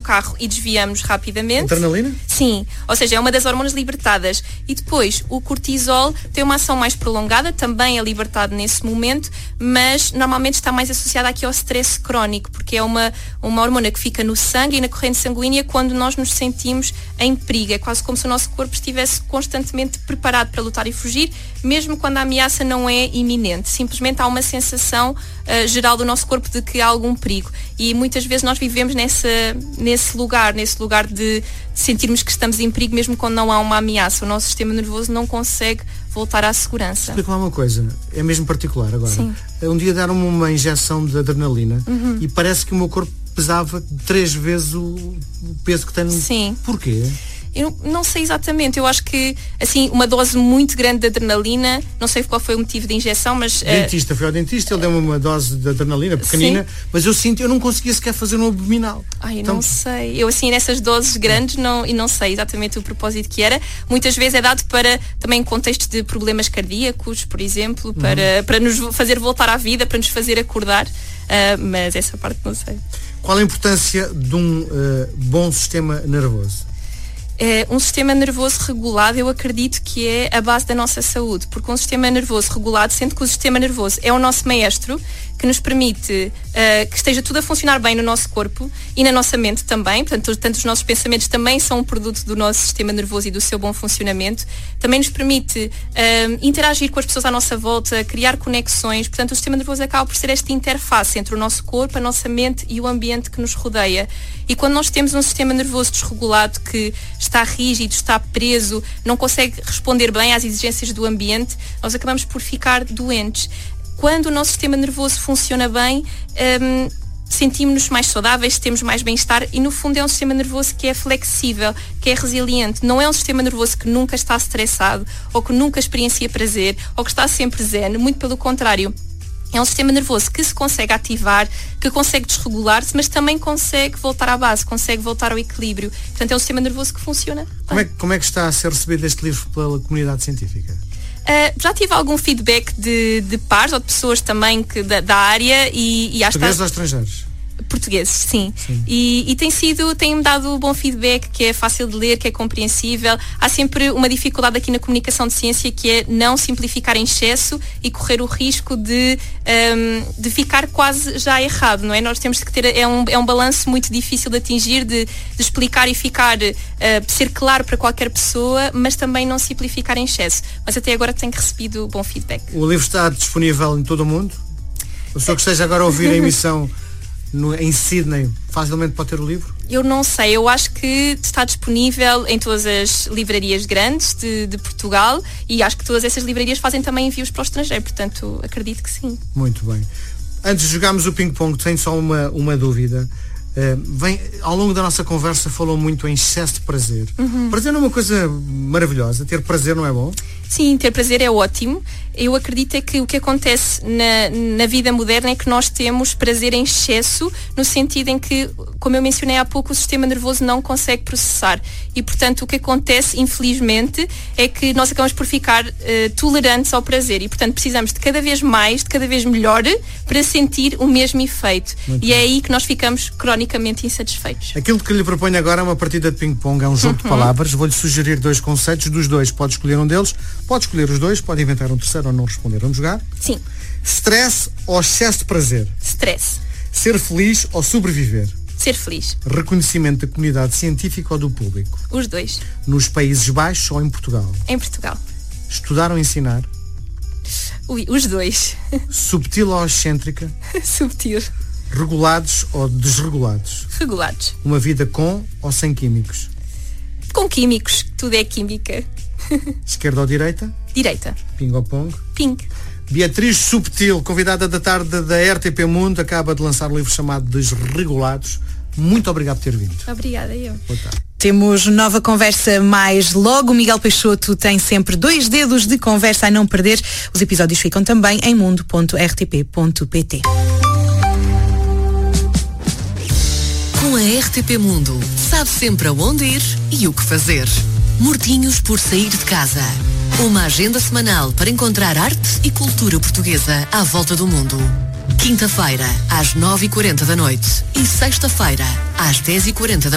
carro e desviamos rapidamente. Adrenalina? Sim, ou seja, é uma das hormonas libertadas. E depois, o cortisol tem uma ação mais prolongada, também é libertado nesse momento, mas normalmente está mais associada aqui ao stress crónico, porque é uma hormona que fica no sangue e na corrente sanguínea quando nós nos sentimos em perigo. É quase como se o nosso corpo estivesse constantemente preparado para lutar e fugir, mesmo quando a ameaça não é iminente. Simplesmente há uma sensação geral do nosso corpo de que há algum perigo. E muitas vezes nós vivemos nesse lugar de sentirmos que estamos em perigo mesmo quando não há uma ameaça. O nosso sistema nervoso não consegue voltar à segurança. Explica lá uma coisa, é mesmo particular agora. Sim. Um dia deram-me uma injeção de adrenalina e parece que o meu corpo pesava 3 vezes o peso que tenho. Sim. Porquê? Eu não sei exatamente, eu acho que assim, uma dose muito grande de adrenalina, não sei qual foi o motivo da injeção, mas... Dentista, foi ao dentista, ele deu-me uma dose de adrenalina pequenina, sim. Mas eu não conseguia sequer fazer um abdominal. Ai, então... não sei, eu assim nessas doses grandes não sei exatamente o propósito que era. Muitas vezes é dado para também contextos de problemas cardíacos, por exemplo, para nos fazer voltar à vida, para nos fazer acordar, mas essa parte não sei. Qual a importância de um bom sistema nervoso? Um sistema nervoso regulado, eu acredito que é a base da nossa saúde, porque um sistema nervoso regulado, sendo que o sistema nervoso é o nosso maestro, que nos permite que esteja tudo a funcionar bem no nosso corpo e na nossa mente também, portanto, tanto os nossos pensamentos também são um produto do nosso sistema nervoso e do seu bom funcionamento, também nos permite interagir com as pessoas à nossa volta, criar conexões, portanto o sistema nervoso acaba por ser esta interface entre o nosso corpo, a nossa mente e o ambiente que nos rodeia. E quando nós temos um sistema nervoso desregulado que está rígido, está preso, não consegue responder bem às exigências do ambiente, nós acabamos por ficar doentes. Quando o nosso sistema nervoso funciona bem, sentimos-nos mais saudáveis, temos mais bem-estar e no fundo é um sistema nervoso que é flexível, que é resiliente. Não é um sistema nervoso que nunca está estressado ou que nunca experiencia prazer ou que está sempre zen, muito pelo contrário. É um sistema nervoso que se consegue ativar, que consegue desregular-se, mas também consegue voltar à base, consegue voltar ao equilíbrio. Portanto, é um sistema nervoso que funciona. Como é que está a ser recebido este livro pela comunidade científica? Já tive algum feedback de pares ou de pessoas também da área e acho que... Portugueses ou estrangeiros? Portugueses, sim. E tem-me dado bom feedback, que é fácil de ler, que é compreensível. Há sempre uma dificuldade aqui na comunicação de ciência, que é não simplificar em excesso e correr o risco de ficar quase já errado, não é? Nós temos que ter, é um balanço muito difícil de atingir, de explicar e ser claro para qualquer pessoa, mas também não simplificar em excesso. Mas até agora tenho recebido bom feedback. O livro está disponível em todo o mundo? A pessoa que esteja agora a ouvir a emissão em Sydney, facilmente pode ter o livro? Eu não sei, eu acho que está disponível em todas as livrarias grandes de Portugal e acho que todas essas livrarias fazem também envios para o estrangeiro, portanto acredito que sim. Muito bem. Antes de jogarmos o ping-pong, tenho só uma dúvida. Ao longo da nossa conversa falou muito em excesso de prazer. Prazer não é uma coisa maravilhosa, ter prazer não é bom? Sim, ter prazer é ótimo. Eu acredito é que o que acontece na vida moderna é que nós temos prazer em excesso, no sentido em que, como eu mencionei há pouco, o sistema nervoso não consegue processar. E, portanto, o que acontece, infelizmente, é que nós acabamos por ficar tolerantes ao prazer. E, portanto, precisamos de cada vez mais, de cada vez melhor, para sentir o mesmo efeito. É aí que nós ficamos cronicamente insatisfeitos. Aquilo que lhe proponho agora é uma partida de ping-pong, é um jogo de palavras. Vou-lhe sugerir 2 conceitos, dos 2 pode escolher um deles. Pode escolher os 2, pode inventar um terceiro ou não responder. Vamos jogar? Sim. Stress ou excesso de prazer? Stress. Ser feliz ou sobreviver? Ser feliz. Reconhecimento da comunidade científica ou do público? Os 2. Nos Países Baixos ou em Portugal? Em Portugal. Estudar ou ensinar? Os 2. Subtil ou excêntrica? Subtil. Regulados ou desregulados? Regulados. Uma vida com ou sem químicos? Com químicos. Tudo é química. Esquerda ou direita? Direita. Ping ou pong? Ping. Beatriz Subtil, convidada da tarde da RTP Mundo, acaba de lançar um livro chamado Desregulados. Muito obrigado por ter vindo. Obrigada, eu. Boa tarde. Temos nova conversa mais logo. O Miguel Peixoto tem sempre 2 dedos de conversa a não perder. Os episódios ficam também em mundo.rtp.pt. Com a RTP Mundo, sabe sempre aonde ir e o que fazer. Mortinhos por sair de casa. Uma agenda semanal para encontrar arte e cultura portuguesa à volta do mundo. Quinta-feira, às 9h40 da noite e sexta-feira, às 10h40 da